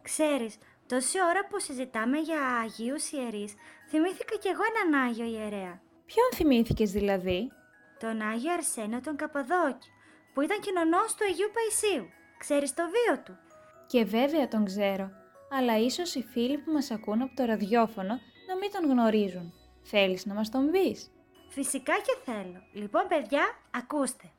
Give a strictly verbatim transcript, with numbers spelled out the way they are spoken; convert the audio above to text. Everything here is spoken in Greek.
Ξέρεις, τόση ώρα που συζητάμε για Αγίους Ιερείς, θυμήθηκα κι εγώ έναν Άγιο Ιερέα. Ποιον θυμήθηκες δηλαδή? Τον Άγιο Αρσένιο τον Καπαδόκη, που ήταν κοινωνός του Αγίου Παϊσίου. Ξέρεις το βίο του? Και βέβαια τον ξέρω, αλλά ίσως οι φίλοι που μας ακούν από το ραδιόφωνο να μην τον γνωρίζουν. Θέλεις να μας τον πεις? Φυσικά και θέλω. Λοιπόν παιδιά, ακούστε.